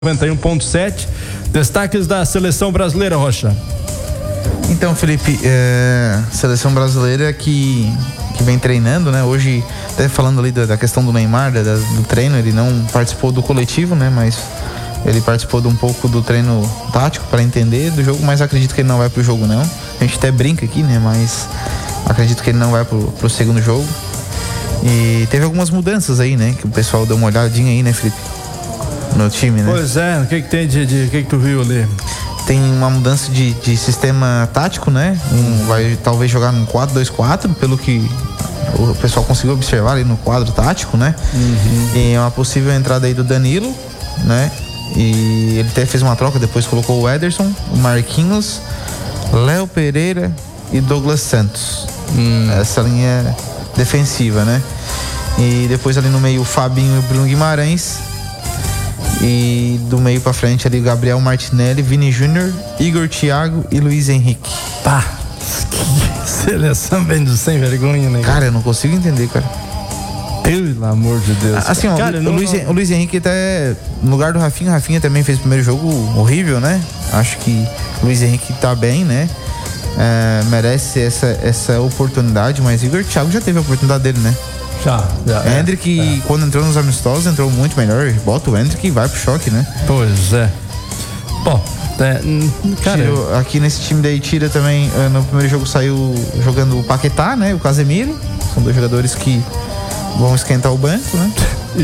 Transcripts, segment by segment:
91.7. Destaques da seleção brasileira, Rocha. Então, Felipe, seleção brasileira que vem treinando, né? Hoje, até falando ali da questão do Neymar, do treino, ele não participou do coletivo, né? Mas ele participou de um pouco do treino tático para entender do jogo, mas acredito que ele não vai pro jogo, não. A gente até brinca aqui, né? Mas acredito que ele não vai pro segundo jogo. E teve algumas mudanças aí, né? Que o pessoal deu uma olhadinha aí, né, Felipe? No time, né? Pois é, o que tem o que tu viu ali? Tem uma mudança de sistema tático, né? Vai talvez jogar num 4-2-4, pelo que o pessoal conseguiu observar ali no quadro tático, né? E uma possível entrada aí do Danilo, né? E ele até fez uma troca, depois colocou o Ederson, o Marquinhos, Léo Pereira e Douglas Santos. Essa linha defensiva, né? E depois ali no meio o Fabinho e o Bruno Guimarães. E do meio pra frente ali Gabriel Martinelli, Vini Júnior, Igor Thiago e Luiz Henrique. Pá, que seleção bem do sem vergonha, né? Cara, eu não consigo entender, cara. Pelo amor de Deus. Assim, ó, cara, o Luiz Henrique até no lugar do Rafinha. O Rafinha também fez o primeiro jogo horrível, né? Acho que o Luiz Henrique tá bem, né? Merece essa oportunidade, mas Igor Thiago já teve a oportunidade dele, né? Já. Hendrick, quando entrou nos amistosos, entrou muito melhor. Bota o Hendrick e vai pro choque, né? Pois é. Bom, cara, aqui nesse time daí tira também. No primeiro jogo saiu jogando o Paquetá, né? O Casemiro. São dois jogadores que vão esquentar o banco, né?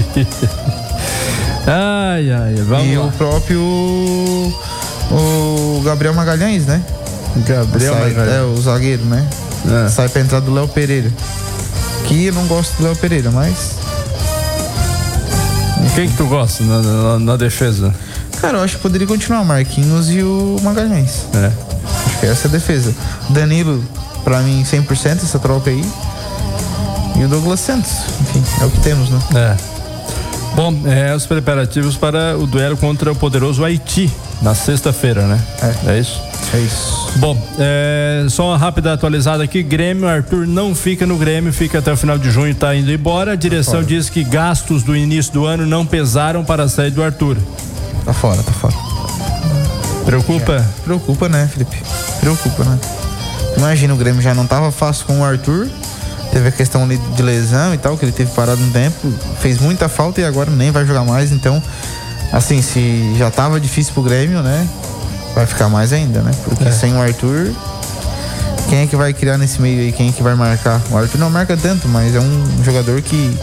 Vamos e lá. o próprio o Gabriel Magalhães, né? O zagueiro, né? Sai pra entrada do Léo Pereira. Que eu não gosto do Léo Pereira, mas... Quem que tu gosta na defesa? Cara, eu acho que poderia continuar o Marquinhos e o Magalhães. Acho que essa é a defesa. Danilo, pra mim, 100% essa troca aí. E o Douglas Santos. Enfim, é o que temos, né? Bom, os preparativos para o duelo contra o poderoso Haiti na sexta-feira, né? É isso? É isso. Bom, só uma rápida atualizada aqui. Grêmio, Arthur não fica no Grêmio, fica até o final de junho, tá indo embora. A direção diz que gastos do início do ano não pesaram para a saída do Arthur. Tá fora. Preocupa? Preocupa, né, Felipe? Preocupa, né? Imagina, o Grêmio já não tava fácil com o Arthur. Teve a questão ali de lesão e tal, que ele teve parado um tempo. Fez muita falta e agora nem vai jogar mais. Então, assim, se já tava difícil pro Grêmio, né? Vai ficar mais ainda, né? Porque sem o Arthur, quem é que vai criar nesse meio aí? Quem é que vai marcar? O Arthur não marca tanto, mas é um jogador que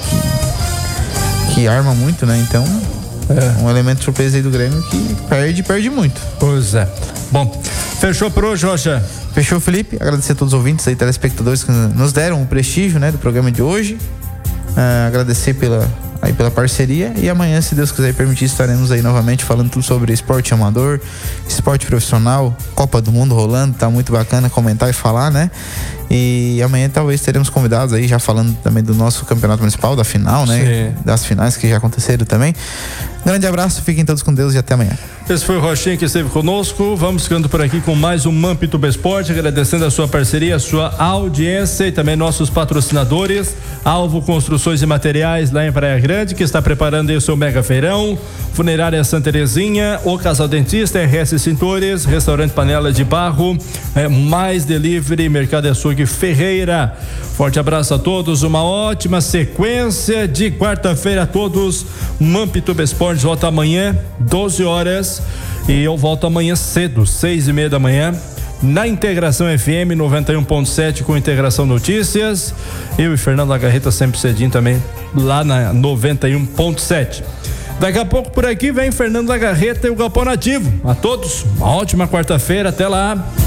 arma muito, né? Então, um elemento surpresa aí do Grêmio que perde muito. Pois é. Bom, fechou por hoje, Rocha? Fechou, Felipe. Agradecer a todos os ouvintes aí, telespectadores que nos deram o prestígio, né, do programa de hoje. Agradecer pela parceria, e amanhã, se Deus quiser e permitir, estaremos aí novamente falando tudo sobre esporte amador, esporte profissional, Copa do Mundo rolando, tá muito bacana comentar e falar, né? E amanhã talvez teremos convidados aí, já falando também do nosso campeonato municipal, da final, né? Sim. Das finais que já aconteceram também. Grande abraço, fiquem todos com Deus e até amanhã. Esse foi o Rochinha que esteve conosco. Vamos ficando por aqui com mais um Mampituba Esporte, agradecendo a sua parceria, a sua audiência e também nossos patrocinadores, Alvo Construções e Materiais lá em Praia Grande, que está preparando aí o seu mega feirão, Funerária Santa Terezinha, O Casal Dentista, RS Cintores, Restaurante Panela de Barro, Mais Delivery, Mercado Açougue Ferreira. Forte abraço a todos, uma ótima sequência de quarta-feira a todos. Mampituba Esportes volta amanhã, 12 horas, e eu volto amanhã cedo, 6:30 da manhã, na Integração FM 91.7 com Integração Notícias. Eu e Fernando Lagarreta sempre cedinho também, lá na 91.7. Daqui a pouco por aqui vem Fernando Lagarreta e o Galpão Nativo. A todos, uma ótima quarta-feira, até lá.